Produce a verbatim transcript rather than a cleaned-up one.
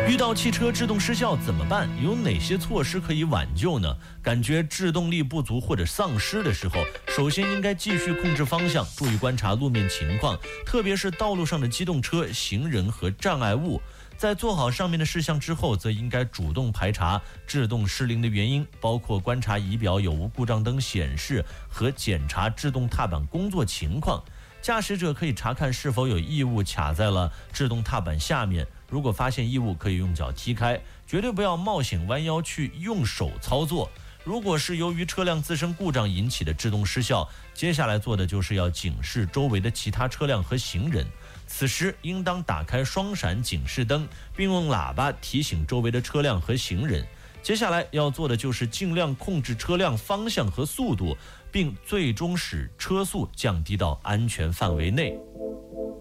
遇到汽车制动失效怎么办？有哪些措施可以挽救呢？感觉制动力不足或者丧失的时候，首先应该继续控制方向，注意观察路面情况，特别是道路上的机动车、行人和障碍物。在做好上面的事项之后，则应该主动排查制动失灵的原因，包括观察仪表有无故障灯显示和检查制动踏板工作情况。驾驶者可以查看是否有异物卡在了制动踏板下面，如果发现异物，可以用脚踢开，绝对不要冒险弯腰去用手操作。如果是由于车辆自身故障引起的制动失效，接下来做的就是要警示周围的其他车辆和行人，此时应当打开双闪警示灯，并用喇叭提醒周围的车辆和行人。接下来要做的就是尽量控制车辆方向和速度，并最终使车速降低到安全范围内。